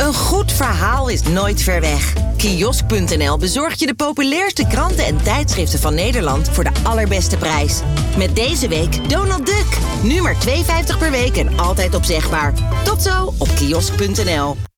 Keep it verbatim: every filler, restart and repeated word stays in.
Een goed verhaal is nooit ver weg. Kiosk punt n l bezorgt je de populairste kranten en tijdschriften van Nederland voor de allerbeste prijs. Met deze week Donald Duck. Nu maar twee vijftig per week en altijd opzegbaar. Tot zo op kiosk punt n l.